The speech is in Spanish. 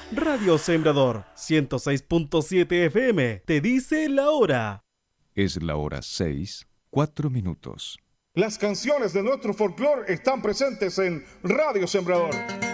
Radio Sembrador 106.7 FM te dice la hora. Es la hora 6:04. Las canciones de nuestro folclore están presentes en Radio Sembrador.